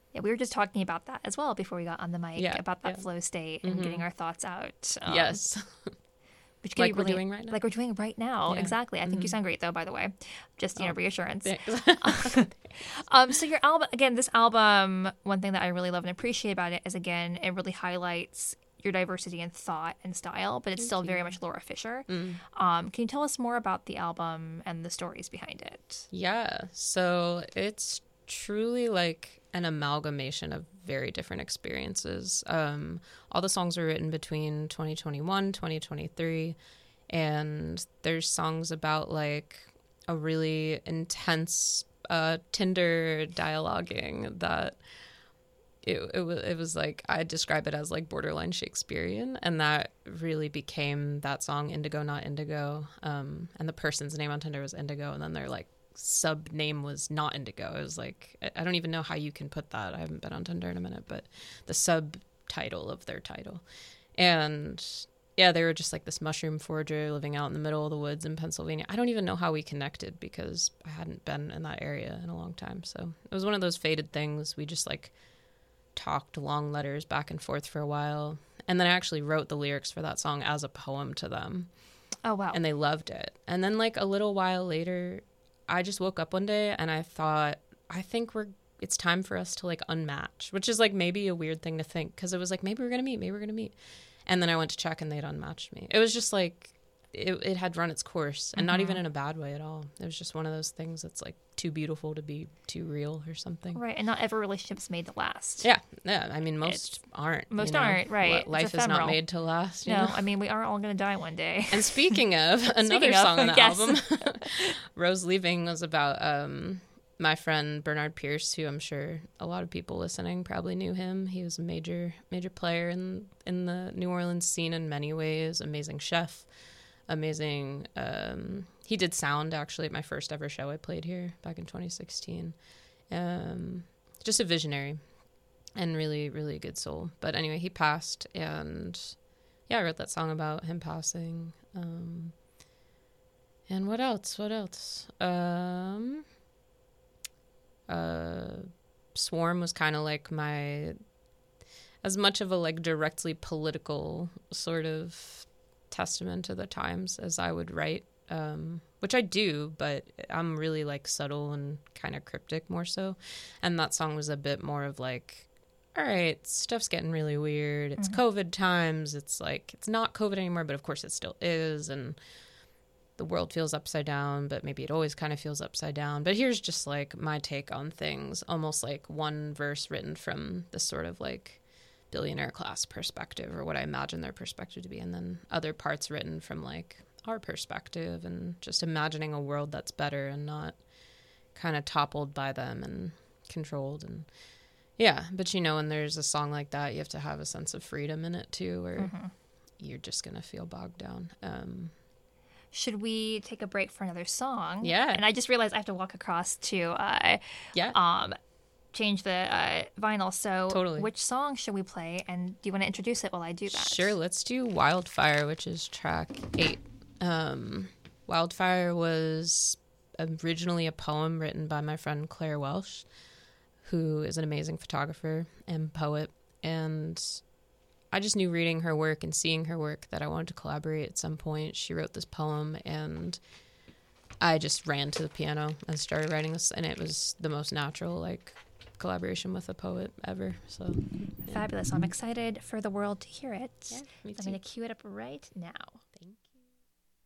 Yeah, we were just talking about that as well before we got on the mic, about that flow state and getting our thoughts out. Yes. Which can Like be we're really, doing right now. Like we're doing right now. Yeah. Exactly. I think you sound great, though, by the way. Just, reassurance. Thanks. So your album, again, this album, one thing that I really love and appreciate about it is, again, it really highlights your diversity in thought and style, but it's still very much Laura Fisher. Can you tell us more about the album and the stories behind it? Yeah. So it's truly like an amalgamation of very different experiences. All the songs were written between 2021, 2023, and there's songs about like a really intense Tinder dialoguing that it was like, I describe it as like borderline Shakespearean, and that really became that song, Indigo Not Indigo, and the person's name on Tinder was Indigo, and then their like sub name was Not Indigo. It was like, I don't even know how you can put that. I haven't been on Tinder in a minute, but the subtitle of their title. And yeah, they were just like this mushroom forager living out in the middle of the woods in Pennsylvania. I don't even know how we connected because I hadn't been in that area in a long time. So it was one of those fated things. We just like talked long letters back and forth for a while. And then I actually wrote the lyrics for that song as a poem to them. Oh, wow. And they loved it. And then like a little while later, I just woke up one day and I thought, I think it's time for us to like unmatch, which is like maybe a weird thing to think, because it was like, maybe we're going to meet. And then I went to check and they'd unmatched me. It was just like, it had run its course, and not even in a bad way at all. It was just one of those things that's like too beautiful to be too real or something. Right. And not every relationship's made to last. Yeah. I mean, most aren't. Most aren't, right. Life is not made to last. No, I mean, we are all going to die one day. And speaking of, another song on the album, Rose Leaving, was about my friend Bernard Pierce, who I'm sure a lot of people listening probably knew him. He was a major player in the New Orleans scene in many ways. Amazing chef. Amazing. He did sound actually at my first ever show I played here back in 2016. Just a visionary and really, really good soul. But anyway, he passed, and yeah, I wrote that song about him passing. And what else? Swarm was kind of like as much of a like directly political sort of testament to the times as I would write, which I do, but I'm really like subtle and kind of cryptic more so. And that song was a bit more of like, all right, stuff's getting really weird. It's COVID times. It's like, it's not COVID anymore, but of course it still is. And the world feels upside down, but maybe it always kind of feels upside down. But here's just like my take on things, almost like one verse written from this sort of like billionaire class perspective, or what I imagine their perspective to be, and then other parts written from like our perspective, and just imagining a world that's better and not kind of toppled by them and controlled. And yeah, but when there's a song like that, you have to have a sense of freedom in it too, or you're just gonna feel bogged down. Should we take a break for another song? Yeah. And I just realized I have to walk across to change the vinyl. So totally. Which song should we play? And do you want to introduce it while I do that? Sure. Let's do Wildfire, which is track 8. Wildfire was originally a poem written by my friend Claire Welsh, who is an amazing photographer and poet. And I just knew reading her work and seeing her work that I wanted to collaborate at some point. She wrote this poem, and I just ran to the piano and started writing this, and it was the most natural, like, collaboration with a poet ever. So fabulous. I'm excited for the world to hear it. Yeah, me too. I'm going to cue it up right now.